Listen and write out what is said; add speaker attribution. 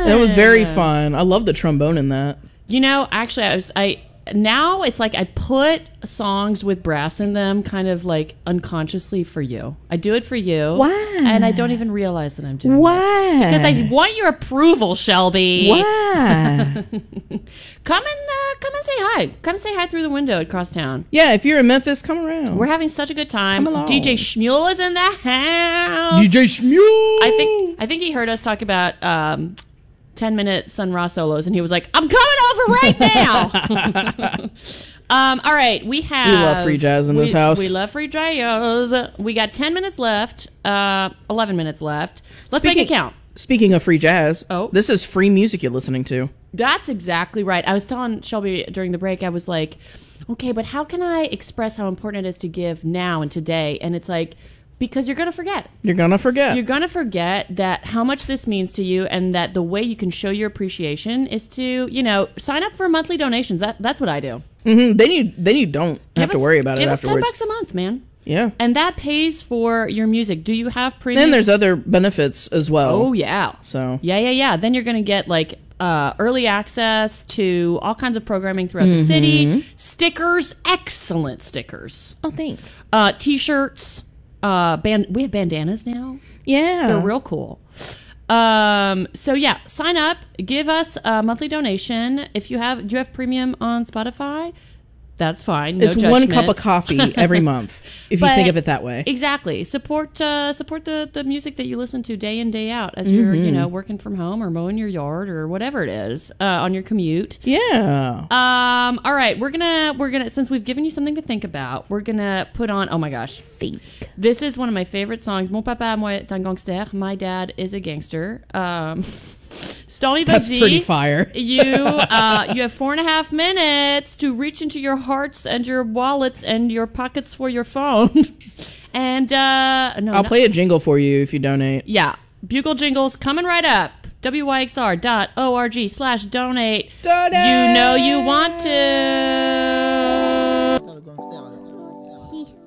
Speaker 1: That was very fun. I love the trombone in that.
Speaker 2: You know, actually, now it's like I put songs with brass in them kind of like unconsciously for you. I do it for you.
Speaker 1: Why?
Speaker 2: And I don't even realize that I'm doing
Speaker 1: Why?
Speaker 2: it. Because I want your approval, Shelby.
Speaker 1: Why?
Speaker 2: Come and say hi. Come say hi through the window at Crosstown.
Speaker 1: Yeah, if you're in Memphis, come around.
Speaker 2: We're having such a good time.
Speaker 1: Come along.
Speaker 2: DJ Shmuel is in the house.
Speaker 1: DJ Shmuel.
Speaker 2: I think he heard us talk about 10-minute Sun Ra solos, and he was like, I'm coming over right now. All right, we
Speaker 1: love free jazz in this house.
Speaker 2: We love free jazz. We got 10 minutes left, 11 minutes left. Let's make it count.
Speaker 1: Speaking of free jazz,
Speaker 2: Oh.
Speaker 1: this is free music you're listening to.
Speaker 2: That's exactly right. I was telling Shelby during the break, I was like, okay, but how can I express how important it is to give now and today? And it's like, because you're going to forget.
Speaker 1: You're going to forget.
Speaker 2: You're going to forget that how much this means to you, and that the way you can show your appreciation is to, sign up for monthly donations. That's what I do.
Speaker 1: Mm-hmm. Then you don't have to worry about it afterwards.
Speaker 2: Give us $10 a month, man.
Speaker 1: Yeah.
Speaker 2: And that pays for your music. Do you have premium?
Speaker 1: Then there's other benefits as well.
Speaker 2: Oh, yeah.
Speaker 1: So.
Speaker 2: Yeah. Then you're going to get like early access to all kinds of programming throughout the city. Stickers, excellent stickers.
Speaker 1: Oh, thanks.
Speaker 2: T-shirts. We have bandanas now.
Speaker 1: Yeah.
Speaker 2: They're real cool. So yeah, sign up, give us a monthly donation. Do you have premium on Spotify? That's fine. No
Speaker 1: it's
Speaker 2: judgment.
Speaker 1: 1 cup of coffee every month, if you think of it that way.
Speaker 2: Exactly. Support the music that you listen to day in, day out as you're, working from home or mowing your yard or whatever it is, on your commute.
Speaker 1: Yeah.
Speaker 2: All right. We're gonna, since we've given you something to think about, we're gonna put on, oh my gosh.
Speaker 1: Think.
Speaker 2: This is one of my favorite songs. Mon papa, moi, est un gangster. My dad is a gangster. Stormy
Speaker 1: That's
Speaker 2: Bugsy,
Speaker 1: pretty fire.
Speaker 2: you have 4.5 minutes to reach into your hearts and your wallets and your pockets for your phone. And
Speaker 1: I'll play a jingle for you if you donate.
Speaker 2: Yeah, bugle jingles coming right up. wyxr.org/donate.
Speaker 1: Donate.
Speaker 2: You know you want to.